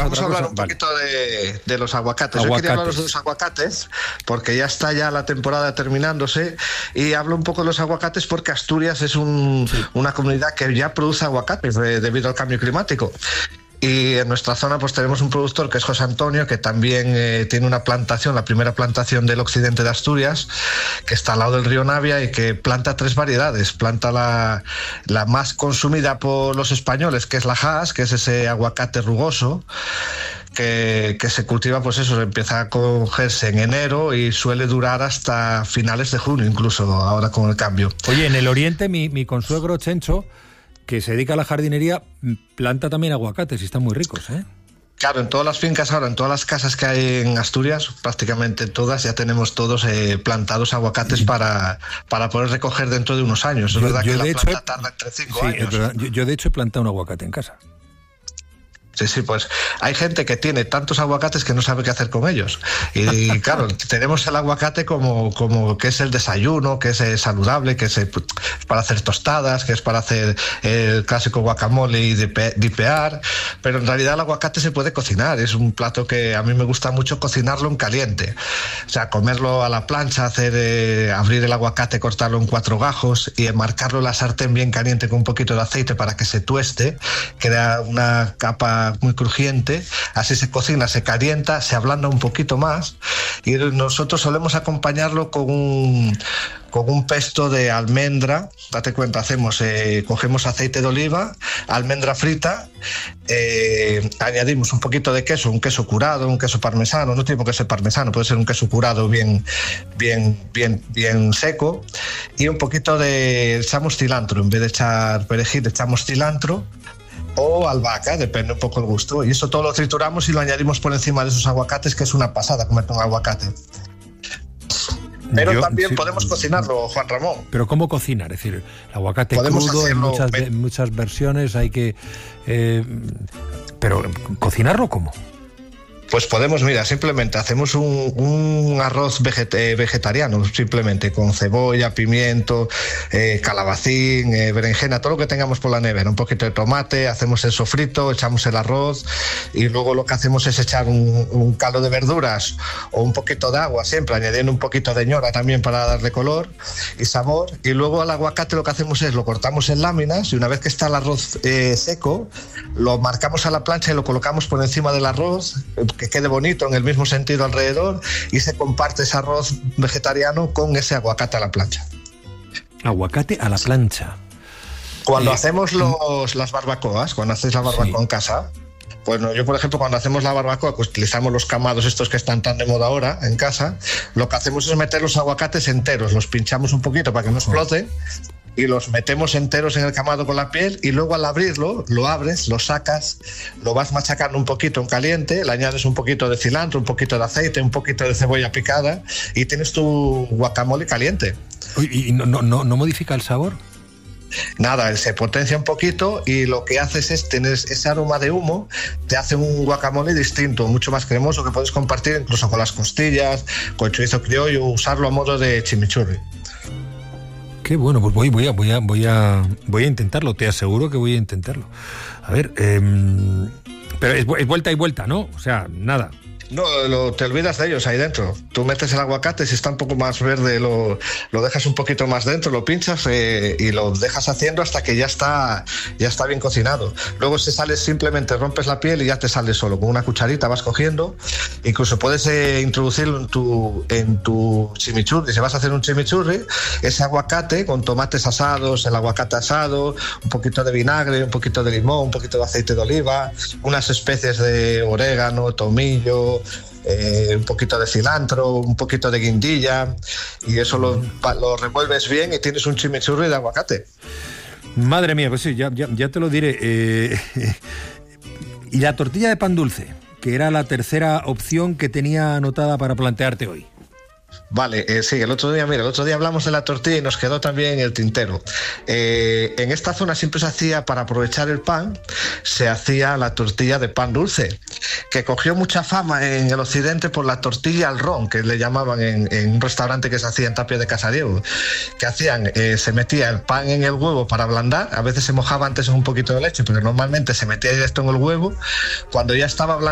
vamos a hablar un poquito de los aguacates. Yo quería hablaros de los aguacates porque ya está la temporada terminándose, y hablo un poco de los aguacates porque Asturias es una comunidad que ya produce aguacates debido al cambio climático. Y en nuestra zona pues tenemos un productor que es José Antonio, que también tiene una plantación, la primera plantación del occidente de Asturias, que está al lado del río Navia, y que planta 3 variedades. Planta la más consumida por los españoles, que es la Hass, que es ese aguacate rugoso, que se cultiva, pues eso, empieza a cogerse en enero y suele durar hasta finales de junio, incluso ahora con el cambio. Oye, en el oriente mi consuegro Chencho, que se dedica a la jardinería, planta también aguacates y están muy ricos, ¿eh? Claro, en todas las fincas ahora, en todas las casas que hay en Asturias, prácticamente todas, ya tenemos todos plantados aguacates para poder recoger dentro de unos años. Es verdad que la planta tarda entre 5 años. Es verdad. Yo de hecho he plantado un aguacate en casa. Sí, pues hay gente que tiene tantos aguacates que no sabe qué hacer con ellos. Y claro, tenemos el aguacate como que es el desayuno, que es saludable, que es para hacer tostadas, que es para hacer el clásico guacamole y dipear, pero en realidad el aguacate se puede cocinar. Es un plato que a mí me gusta mucho cocinarlo en caliente. O sea, comerlo a la plancha, abrir el aguacate, cortarlo en 4 gajos y enmarcarlo en la sartén bien caliente con un poquito de aceite para que se tueste, crea una capa muy crujiente, así se cocina, se calienta, se ablanda un poquito más, y nosotros solemos acompañarlo con un pesto de almendra. Date cuenta, cogemos aceite de oliva, almendra frita, añadimos un poquito de queso, un queso curado, un queso parmesano, no tiene por qué ser parmesano, puede ser un queso curado bien seco, y un poquito echamos cilantro, en vez de echar perejil echamos cilantro o albahaca, depende un poco el gusto, y eso todo lo trituramos y lo añadimos por encima de esos aguacates, que es una pasada comerte un aguacate. Pero también podemos cocinarlo, Juan Ramón. ¿Pero cómo cocinar? Es decir, el aguacate crudo, en muchas versiones hay que... pero ¿cocinarlo cómo? Pues podemos, mira, simplemente hacemos un arroz vegetariano, simplemente con cebolla, pimiento, calabacín, berenjena, todo lo que tengamos por la nevera, un poquito de tomate, hacemos el sofrito, echamos el arroz, y luego lo que hacemos es echar un caldo de verduras o un poquito de agua, siempre añadiendo un poquito de ñora también para darle color y sabor, y luego al aguacate lo que hacemos es lo cortamos en láminas, y una vez que está el arroz seco, lo marcamos a la plancha y lo colocamos por encima del arroz, que quede bonito en el mismo sentido alrededor, y se comparte ese arroz vegetariano con ese aguacate a la plancha. Aguacate a la plancha. Cuando hacemos las barbacoas, cuando hacéis la barbacoa en casa, pues no, yo por ejemplo cuando hacemos la barbacoa, pues utilizamos los camados estos que están tan de moda ahora en casa, lo que hacemos es meter los aguacates enteros, los pinchamos un poquito para que no explote, y los metemos enteros en el camado con la piel, y luego al abrirlo, lo abres, lo sacas, lo vas machacando un poquito en caliente, le añades un poquito de cilantro, un poquito de aceite, un poquito de cebolla picada, y tienes tu guacamole caliente. ¿Y no modifica el sabor? Nada, se potencia un poquito, y lo que haces es tener ese aroma de humo, te hace un guacamole distinto, mucho más cremoso, que puedes compartir incluso con las costillas, con el chorizo criollo, usarlo a modo de chimichurri. Qué bueno, pues voy a intentarlo, te aseguro que voy a intentarlo. A ver, pero es vuelta y vuelta, ¿no? O sea, nada. No, te olvidas de ellos ahí dentro. Tú metes el aguacate, si está un poco más verde, lo dejas un poquito más dentro, lo pinchas y lo dejas haciendo hasta que ya está bien cocinado. Luego se sale, simplemente rompes la piel y ya te sale solo. Con una cucharita vas cogiendo. Incluso puedes introducirlo en tu chimichurri. Si vas a hacer un chimichurri, ese aguacate con tomates asados, el aguacate asado, un poquito de vinagre, un poquito de limón, un poquito de aceite de oliva, unas especies de orégano, tomillo, un poquito de cilantro, un poquito de guindilla, y eso lo revuelves bien y tienes un chimichurri de aguacate. Madre mía, pues sí, ya te lo diré. Y la tortilla de pan dulce, que era la tercera opción que tenía anotada para plantearte hoy. Vale, sí, el otro día hablamos de la tortilla y nos quedó también el tintero. En esta zona siempre se hacía, para aprovechar el pan, se hacía la tortilla de pan dulce, que cogió mucha fama en el occidente por la tortilla al ron, que le llamaban en un restaurante que se hacía en Tapia de Casadiego. Que hacían, se metía el pan en el huevo para ablandar, a veces se mojaba antes en un poquito de leche, pero normalmente se metía directo en el huevo. Cuando ya estaba